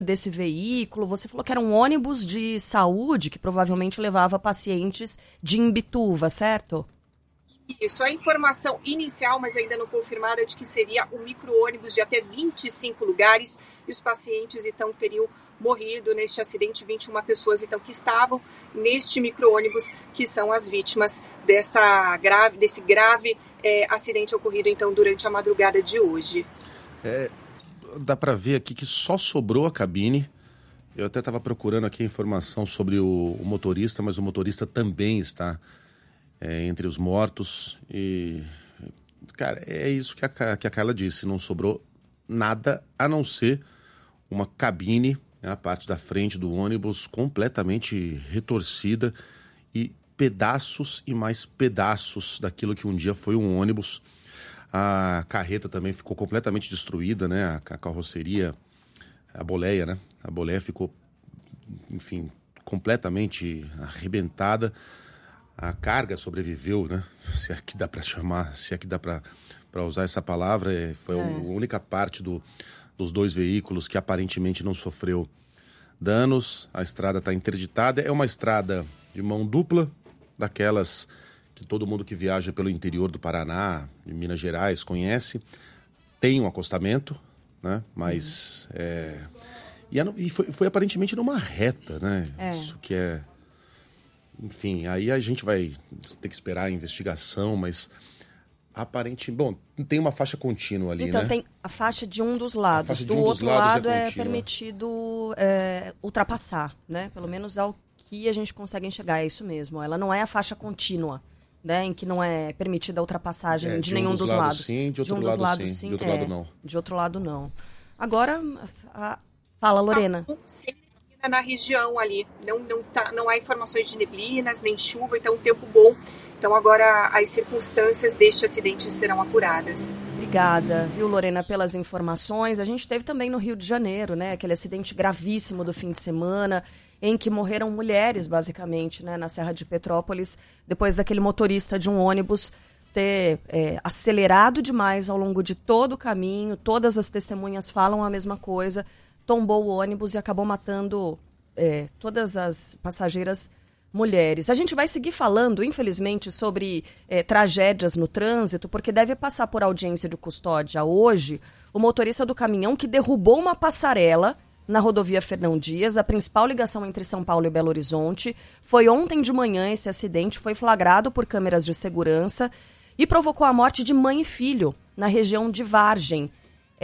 desse veículo? Você falou que era um ônibus de saúde que provavelmente levava pacientes de Imbituva, certo? Isso, a informação inicial, mas ainda não confirmada, de que seria um micro-ônibus de até 25 lugares e os pacientes, então, teriam morrido neste acidente, 21 pessoas, então, que estavam neste micro-ônibus, que são as vítimas desse grave acidente ocorrido, então, durante a madrugada de hoje. Dá para ver aqui que só sobrou a cabine. Eu até estava procurando aqui a informação sobre o motorista, mas o motorista também está entre os mortos. E, cara, é isso que a Carla disse. Não sobrou nada a não ser uma cabine, né, a parte da frente do ônibus completamente retorcida e pedaços e mais pedaços daquilo que um dia foi um ônibus. A carreta também ficou completamente destruída, né? A carroceria, a boleia, né? A boleia ficou, enfim, completamente arrebentada. A carga sobreviveu, né? Se é que dá para chamar, se é que dá para usar essa palavra. Foi a única parte dos dois veículos que aparentemente não sofreu danos. A estrada está interditada. É uma estrada de mão dupla, daquelas que todo mundo que viaja pelo interior do Paraná, de Minas Gerais, conhece. Tem um acostamento, né? Mas foi aparentemente numa reta, né? Isso que é... Enfim, aí a gente vai ter que esperar a investigação, mas aparentemente... Bom, tem uma faixa contínua ali, então, né? Então tem a faixa de um dos lados. Do outro lado é permitido ultrapassar, né? Pelo menos ao que a gente consegue enxergar, é isso mesmo. Ela não é a faixa contínua, né, em que não é permitida a ultrapassagem de nenhum dos lados. Sim, de outro lado sim, de outro lado não. De outro lado não. Agora, fala, Lorena. Na região ali, não há informações de neblinas, nem chuva, então um tempo bom. Então agora as circunstâncias deste acidente serão apuradas. Obrigada, viu, Lorena, pelas informações. A gente teve também no Rio de Janeiro, né, aquele acidente gravíssimo do fim de semana, em que morreram mulheres, basicamente, né, na Serra de Petrópolis, depois daquele motorista de um ônibus ter acelerado demais ao longo de todo o caminho. Todas as testemunhas falam a mesma coisa, tombou o ônibus e acabou matando todas as passageiras mulheres. A gente vai seguir falando, infelizmente, sobre tragédias no trânsito, porque deve passar por audiência de custódia hoje o motorista do caminhão que derrubou uma passarela na rodovia Fernão Dias, a principal ligação entre São Paulo e Belo Horizonte. Foi ontem de manhã esse acidente, foi flagrado por câmeras de segurança e provocou a morte de mãe e filho na região de Vargem.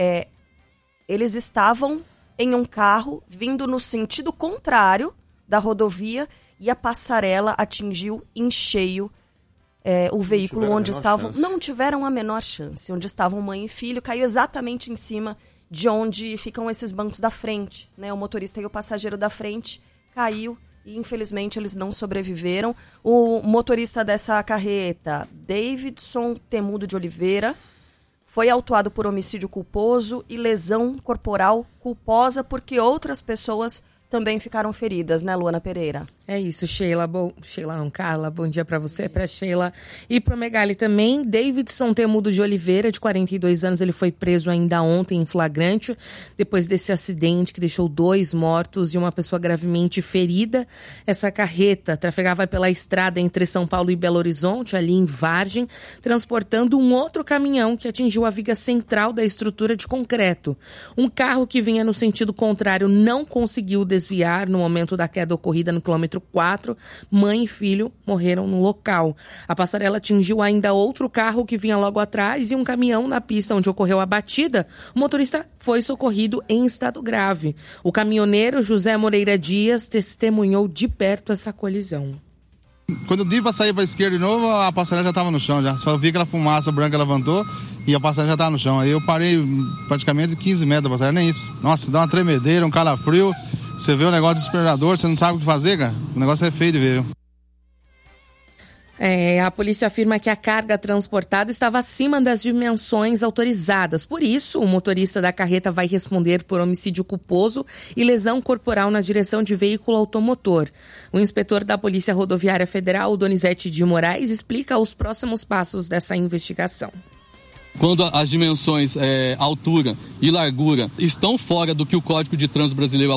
Eles estavam em um carro vindo no sentido contrário da rodovia e a passarela atingiu em cheio o veículo onde estavam. Não tiveram a menor chance. Onde estavam mãe e filho, caiu exatamente em cima de onde ficam esses bancos da frente, né? O motorista e o passageiro da frente caiu e, infelizmente, eles não sobreviveram. O motorista dessa carreta, Davidson Temudo de Oliveira, foi autuado por homicídio culposo e lesão corporal culposa, porque outras pessoas também ficaram feridas, né, Luana Pereira? É isso, Sheila. Sheila não, Carla. Bom dia para você, para Sheila e para Megali também. Davidson Temudo de Oliveira, de 42 anos, ele foi preso ainda ontem em flagrante, depois desse acidente que deixou 2 mortos e uma pessoa gravemente ferida. Essa carreta trafegava pela estrada entre São Paulo e Belo Horizonte, ali em Vargem, transportando um outro caminhão que atingiu a viga central da estrutura de concreto. Um carro que vinha no sentido contrário não conseguiu desviar no momento da queda ocorrida no quilômetro 4, mãe e filho morreram no local. A passarela atingiu ainda outro carro que vinha logo atrás e um caminhão na pista onde ocorreu a batida. O motorista foi socorrido em estado grave. O caminhoneiro José Moreira Dias testemunhou de perto essa colisão. Quando eu dei para sair para a esquerda de novo, a passarela já estava no chão. Só vi aquela fumaça branca levantou e a passarela já estava no chão. Aí eu parei praticamente 15 metros da passarela, nem isso. Nossa, dá uma tremedeira, um calafrio. Você vê o negócio desesperador, você não sabe o que fazer, cara? O negócio é feio de ver. A polícia afirma que a carga transportada estava acima das dimensões autorizadas. Por isso, o motorista da carreta vai responder por homicídio culposo e lesão corporal na direção de veículo automotor. O inspetor da Polícia Rodoviária Federal, Donizete de Moraes, explica os próximos passos dessa investigação. quando as dimensões altura e largura estão fora do que o Código de Trânsito Brasileiro